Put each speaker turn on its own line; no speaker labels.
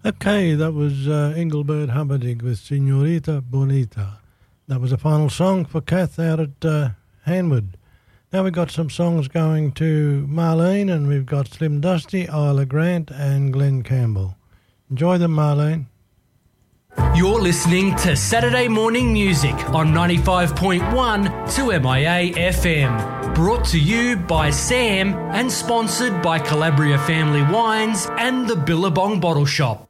Okay, that was Engelbert Humperdinck with Senorita Bonita. That was the final song for Kath out at Hanwood. Now we've got some songs going to Marlene, and we've got Slim Dusty, Isla Grant and Glenn Campbell. Enjoy them, Marlene.
You're listening to Saturday Morning Music on 95.1 2MIA FM. Brought to you by Sam and sponsored by Calabria Family Wines and the Billabong Bottle Shop.